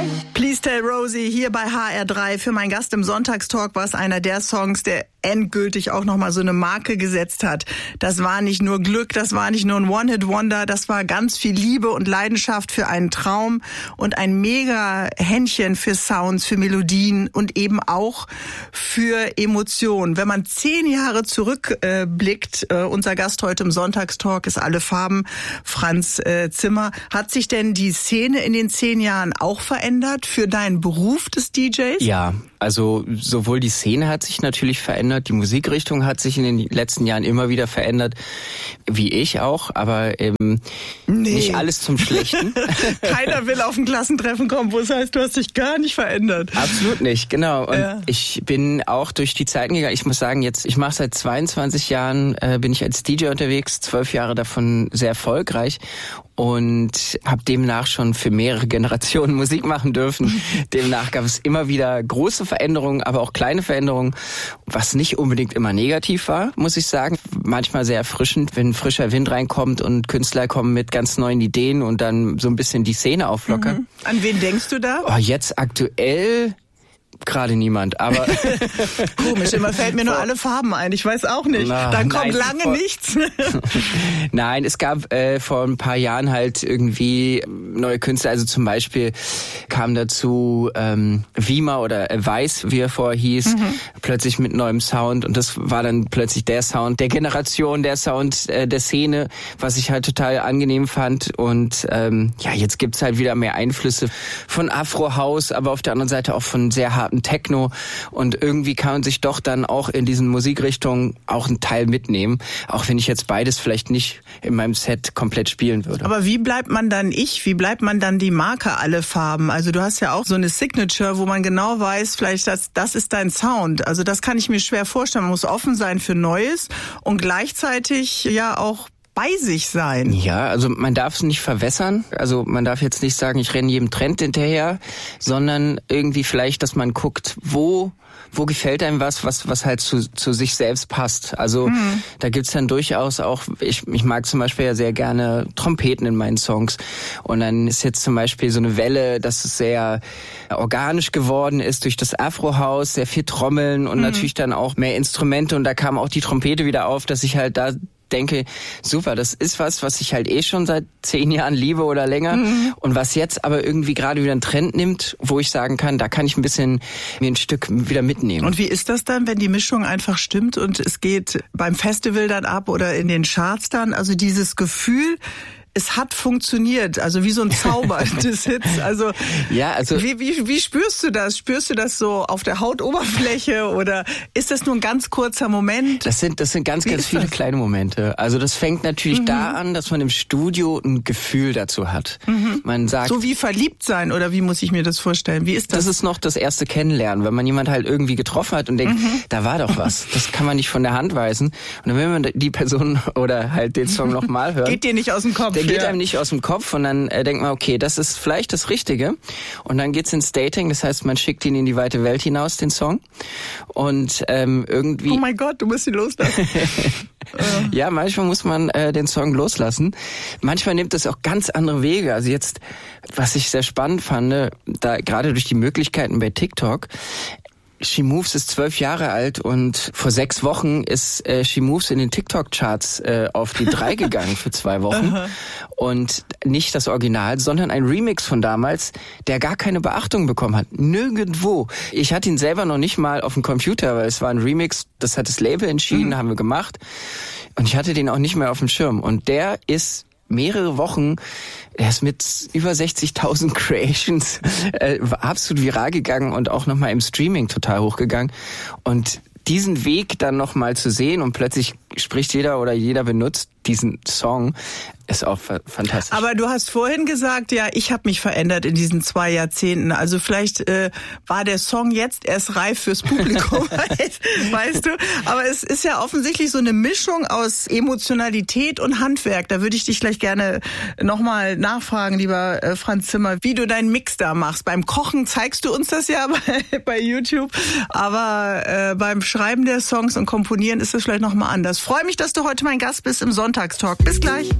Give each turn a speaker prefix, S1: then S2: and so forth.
S1: Please Tell Rosie hier bei HR3. Für meinen Gast im Sonntagstalk war es einer der Songs, der endgültig auch nochmal so eine Marke gesetzt hat. Das war nicht nur Glück, das war nicht nur ein One-Hit-Wonder, das war ganz viel Liebe und Leidenschaft für einen Traum und ein mega Händchen für Sounds, für Melodien und eben auch für Emotionen. Wenn man 10 Jahre zurückblickt, unser Gast heute im Sonntagstalk ist Alle Farben, Franz Zimmer. Hat sich denn die Szene in den 10 Jahren auch verändert für deinen Beruf des DJs?
S2: Ja, also sowohl die Szene hat sich natürlich verändert, die Musikrichtung hat sich in den letzten Jahren immer wieder verändert, wie ich auch, aber nicht alles zum Schlechten.
S1: Keiner will auf ein Klassentreffen kommen, wo es heißt, du hast dich gar nicht verändert.
S2: Absolut nicht, genau. Und ich bin auch durch die Zeiten gegangen. Ich muss sagen, ich mache seit 22 Jahren, bin ich als DJ unterwegs, 12 Jahre davon sehr erfolgreich. Und habe demnach schon für mehrere Generationen Musik machen dürfen. Demnach gab es immer wieder große Veränderungen, aber auch kleine Veränderungen, was nicht unbedingt immer negativ war, muss ich sagen. Manchmal sehr erfrischend, wenn frischer Wind reinkommt und Künstler kommen mit ganz neuen Ideen und dann so ein bisschen die Szene auflockern.
S1: An wen denkst du da?
S2: Oh, jetzt aktuell gerade niemand, aber
S1: komisch, immer fällt mir nur Alle Farben ein, ich weiß auch nicht. Dann kommt lange nichts.
S2: Nein, es gab vor ein paar Jahren halt irgendwie neue Künstler, also zum Beispiel kam dazu Wima oder Weiß, wie er vorher hieß, plötzlich mit neuem Sound und das war dann plötzlich der Sound der Generation, der Sound der Szene, was ich halt total angenehm fand und jetzt gibt's halt wieder mehr Einflüsse von Afro-House, aber auf der anderen Seite auch von sehr harten Techno und irgendwie kann man sich doch dann auch in diesen Musikrichtungen auch einen Teil mitnehmen, auch wenn ich jetzt beides vielleicht nicht in meinem Set komplett spielen würde.
S1: Aber wie bleibt man dann wie bleibt man dann die Marke Alle Farben? Also du hast ja auch so eine Signature, wo man genau weiß, vielleicht das ist dein Sound. Also das kann ich mir schwer vorstellen. Man muss offen sein für Neues und gleichzeitig ja auch bei sich sein.
S2: Ja, also man darf es nicht verwässern. Also man darf jetzt nicht sagen, ich renne jedem Trend hinterher, sondern irgendwie vielleicht, dass man guckt, wo gefällt einem was halt zu sich selbst passt. Also da gibt's dann durchaus auch, ich mag zum Beispiel ja sehr gerne Trompeten in meinen Songs. Und dann ist jetzt zum Beispiel so eine Welle, dass es sehr organisch geworden ist durch das Afro-House, sehr viel Trommeln und natürlich dann auch mehr Instrumente. Und da kam auch die Trompete wieder auf, dass ich halt da denke, super, das ist was ich halt schon seit 10 Jahren liebe oder länger und was jetzt aber irgendwie gerade wieder einen Trend nimmt, wo ich sagen kann, da kann ich mir ein Stück wieder mitnehmen.
S1: Und wie ist das dann, wenn die Mischung einfach stimmt und es geht beim Festival dann ab oder in den Charts dann, also dieses Gefühl, es hat funktioniert, also wie so ein Zauber des Hits. Also,
S2: ja, also
S1: wie spürst du das? Spürst du das so auf der Hautoberfläche oder ist das nur ein ganz kurzer Moment?
S2: Das sind ganz viele kleine Momente. Also das fängt natürlich da an, dass man im Studio ein Gefühl dazu hat. Man sagt,
S1: so wie verliebt sein oder wie muss ich mir das vorstellen? Wie ist das?
S2: Das ist noch das erste Kennenlernen, wenn man jemand halt irgendwie getroffen hat und denkt, da war doch was. Das kann man nicht von der Hand weisen. Und dann will man die Person oder halt den Song nochmal hören.
S1: Geht dir nicht aus dem Kopf.
S2: Der geht einem nicht aus dem Kopf und dann denkt man, okay, das ist vielleicht das Richtige. Und dann geht's ins Dating, das heißt, man schickt ihn in die weite Welt hinaus, den Song. Und irgendwie...
S1: Oh mein Gott, du musst ihn loslassen.
S2: Ja, manchmal muss man den Song loslassen. Manchmal nimmt es auch ganz andere Wege. Also jetzt, was ich sehr spannend fand, da gerade durch die Möglichkeiten bei TikTok, She Moves ist 12 Jahre alt und vor 6 Wochen ist She Moves in den TikTok-Charts auf die 3 gegangen für 2 Wochen. Und nicht das Original, sondern ein Remix von damals, der gar keine Beachtung bekommen hat. Nirgendwo. Ich hatte ihn selber noch nicht mal auf dem Computer, weil es war ein Remix, das hat das Label entschieden, haben wir gemacht. Und ich hatte den auch nicht mehr auf dem Schirm. Und der ist mehrere Wochen, er ist mit über 60.000 Creations absolut viral gegangen und auch nochmal im Streaming total hochgegangen. Und diesen Weg dann nochmal zu sehen und plötzlich spricht jeder oder jeder benutzt diesen Song, ist auch fantastisch.
S1: Aber du hast vorhin gesagt, ja, ich habe mich verändert in diesen 2 Jahrzehnten. Also vielleicht war der Song jetzt erst reif fürs Publikum, weißt du? Aber es ist ja offensichtlich so eine Mischung aus Emotionalität und Handwerk. Da würde ich dich gleich gerne nochmal nachfragen, lieber Franz Zimmer, wie du deinen Mix da machst. Beim Kochen zeigst du uns das ja bei YouTube, aber beim Schreiben der Songs und Komponieren ist das vielleicht nochmal anders. Freue mich, dass du heute mein Gast bist im Sonntagstalk. Bis gleich.